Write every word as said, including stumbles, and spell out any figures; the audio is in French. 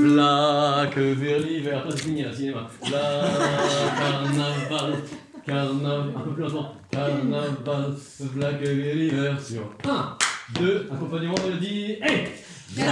V'là que vers l'hiver. Toi, c'est fini, là, cinéma. V'là carnaval, carnaval. Un peu plus lentement. Carnaval, v'là que vers l'hiver sur un, deux, accompagnement mélodie. Hey!